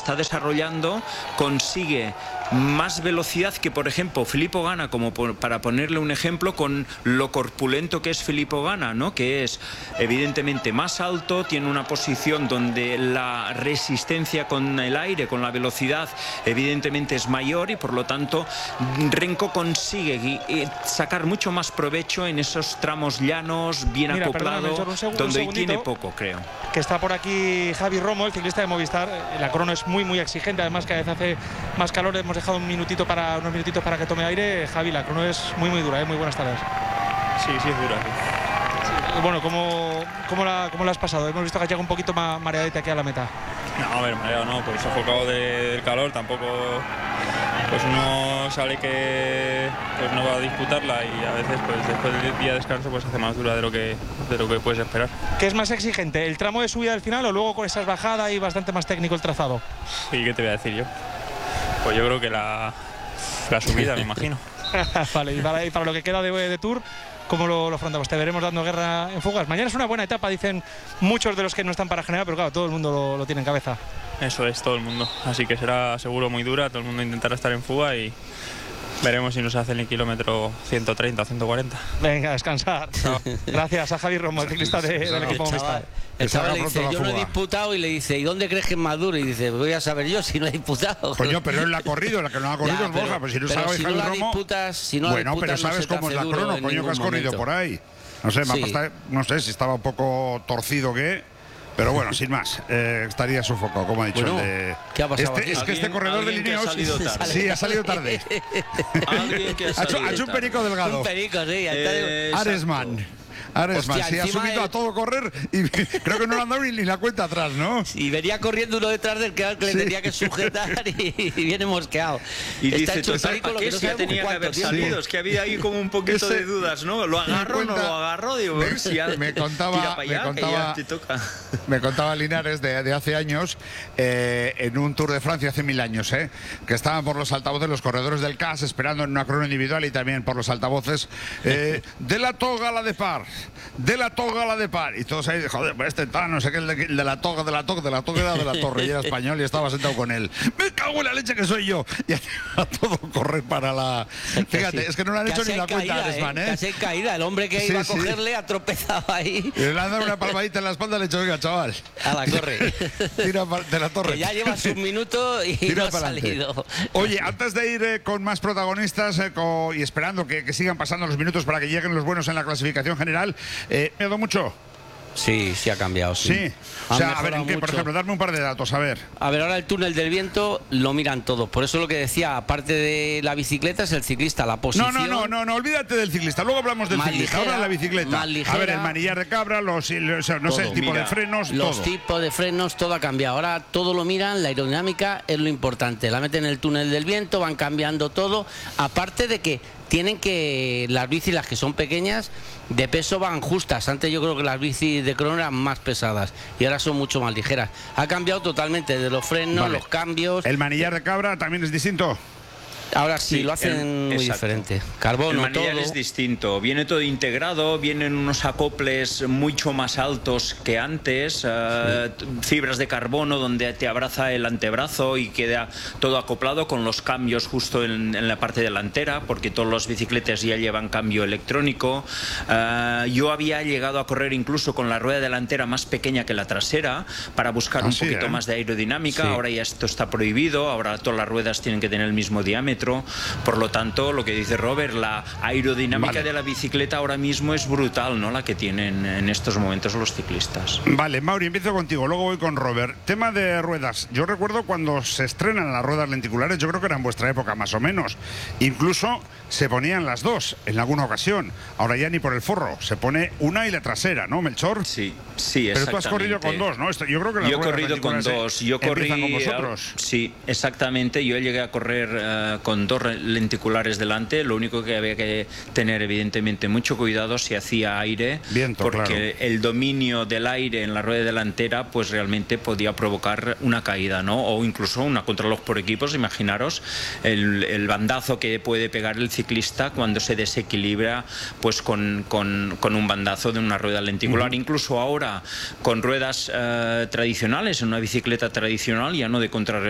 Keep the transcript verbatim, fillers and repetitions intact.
está desarrollando consigue más velocidad que, por ejemplo, Filippo Ganna, como por, para ponerle un ejemplo, con lo corpulento que es Filippo Ganna, ¿no? Que es evidentemente más alto, tiene una posición donde la resistencia con el aire, con la velocidad, evidentemente es mayor, y por lo tanto Renko consigue sacar mucho más provecho en esos tramos llanos, bien Mira, acoplado, perdón, segundo, donde hoy tiene poco, creo. Que está por aquí Javi Romo, el ciclista de Movistar. La crono es muy muy exigente, además cada vez hace más calor. Hemos dejado un minutito para unos minutitos para que tome aire. Javi, la crono es muy muy dura, ¿eh? Muy buenas tardes. Sí, sí es dura. Sí. Bueno, ¿cómo, cómo, la, ¿cómo la has pasado? Hemos visto que ha llegado un poquito más mareadita aquí a la meta. No, a ver, mareado no, pues sofocado de, del calor, tampoco pues uno sabe que pues no va a disputarla, y a veces pues después del día de descanso pues hace más dura de lo que de lo que puedes esperar. ¿Qué es más exigente, el tramo de subida del final o luego con esas bajadas y bastante más técnico el trazado? Sí, ¿qué te voy a decir yo? Pues yo creo que la, la subida, me imagino. Vale, y para, y para lo que queda de, de Tour, ¿cómo lo, lo afrontamos? ¿Te veremos dando guerra en fugas? Mañana es una buena etapa, dicen muchos de los que no están para generar, pero claro, todo el mundo lo, lo tiene en cabeza. Eso es, todo el mundo. Así que será seguro muy dura, todo el mundo intentará estar en fuga y veremos si nos hacen el kilómetro ciento treinta o ciento cuarenta. Venga, a descansar. Gracias a Javi Romo, el ciclista de, del equipo Movistar. El chaval le dice, yo no he disputado, y le dice, ¿y dónde crees que es más duro? Y dice, voy a saber yo si no he disputado. Coño, pero él la ha corrido, la que no ha corrido ya, es Borja, pues si no sabes si Javi no Romo. Disputas, si no bueno, disputas, pero sabes no cómo es la crono, coño, que has corrido momento. por ahí. No sé, sí. Está, no sé si estaba un poco torcido que. Pero bueno, sin más, eh, estaría sofocado, como ha dicho bueno, el de. ¿Qué ha pasado este, aquí? Es que este corredor de Lineos. Sí, ha salido tarde. ha, hecho, ha hecho un perico delgado. Un perico, sí. Eh, Aresman. Aresman, sí, ha subido el... a todo correr y creo que no le han dado ni, ni la cuenta atrás, ¿no? Y venía corriendo uno detrás del que, que le sí. tenía que sujetar y, y viene mosqueado. Y Está dice, total, ¿para qué no si tenía que haber salido? Sí. Es que había ahí como un poquito Ese, de dudas, ¿no? ¿Lo agarro o no lo agarro? Digo, me, si ya, me contaba, allá, me, contaba te toca. me contaba Linares de, de hace años, eh, en un Tour de Francia hace mil años, eh, que estaban por los altavoces los corredores del C A S esperando en una crono individual, y también por los altavoces eh, de la toga a la de par, de la toga a la de par, y todos ahí, joder, pues este tal, no sé qué, el de, el de la toga, de la toga, de la toga era de la torre, y era español y estaba sentado con él. Me cago en la leche que soy yo. Y a todo correr para la. Fíjate, es que no le han hecho ni la cuenta a Aresman, ¿eh? Casi en caída, el hombre que sí, iba a sí. cogerle ha tropezado ahí. Y le han dado una palmadita en la espalda y le he dicho, venga, chaval. A la corre. Tira de la torre. Que ya llevas un minuto y Tira no ha salido. Oye, antes de ir eh, con más protagonistas eh, con, y esperando que, que sigan pasando los minutos para que lleguen los buenos en la clasificación general, eh, ¿me ha dado mucho? Sí, sí ha cambiado, sí. Sí, o sea, a ver, ¿en qué? Por ejemplo, darme un par de datos, a ver. A ver, ahora el túnel del viento lo miran todos. Por eso lo que decía, aparte de la bicicleta, es el ciclista, la posición. No, no, no, no, no, olvídate del ciclista. Luego hablamos del ciclista, ligera, ahora la bicicleta. Más ligera, a ver, el manillar de cabra, los, los no todo. sé, el tipo Mira, de frenos, los todo. tipos de frenos, todo ha cambiado. Ahora todo lo miran, la aerodinámica es lo importante. La meten en el túnel del viento, van cambiando todo. Aparte de que tienen que, las bicis, las que son pequeñas, de peso van justas. Antes yo creo que las bicis de crono eran más pesadas y ahora son mucho más ligeras. Ha cambiado totalmente de los frenos, vale. Los cambios. ¿El manillar de cabra también es distinto? Ahora sí, sí, lo hacen el, muy exacto. diferente. Carbono, el manillar todo. es distinto. Viene todo integrado, vienen unos acoples mucho más altos que antes, uh, sí. fibras de carbono donde te abraza el antebrazo y queda todo acoplado con los cambios justo en, en la parte delantera, porque todas las bicicletas ya llevan cambio electrónico. Uh, yo había llegado a correr incluso con la rueda delantera más pequeña que la trasera para buscar ah, un sí, poquito eh? más de aerodinámica. Sí. Ahora ya esto está prohibido, ahora todas las ruedas tienen que tener el mismo diámetro. Por lo tanto, lo que dice Robert, la aerodinámica vale. de la bicicleta ahora mismo es brutal, ¿no? La que tienen en estos momentos los ciclistas. Vale, Mauri, empiezo contigo, luego voy con Robert. Tema de ruedas. Yo recuerdo cuando se estrenan las ruedas lenticulares, yo creo que era en vuestra época más o menos. Incluso se ponían las dos en alguna ocasión. Ahora ya ni por el forro, se pone una y la trasera, ¿no, Melchor? Sí, sí, exactamente. Pero tú has corrido con dos, ¿no? Esto, yo creo que las yo he ruedas corrido con dos. Yo corrí con vosotros. Sí, exactamente. Yo llegué a correr uh, con con dos lenticulares delante. Lo único que había que tener evidentemente mucho cuidado si hacía aire, Viento, porque claro. el dominio del aire en la rueda delantera pues realmente podía provocar una caída, ¿no? O incluso una contrarreloj por equipos. Imaginaros el, el bandazo que puede pegar el ciclista cuando se desequilibra pues con, con, con un bandazo de una rueda lenticular. Uh-huh. Incluso ahora con ruedas uh, tradicionales, en una bicicleta tradicional, ya no de contrarreloj